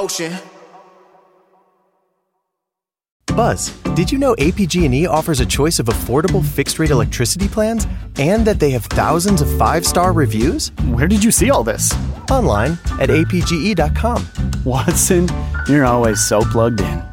motion. Buzz, did you know APG&E offers a choice of affordable fixed-rate electricity plans and that they have thousands of 5-star reviews? Where did you see all this? Online at apge.com. Watson, you're always so plugged in.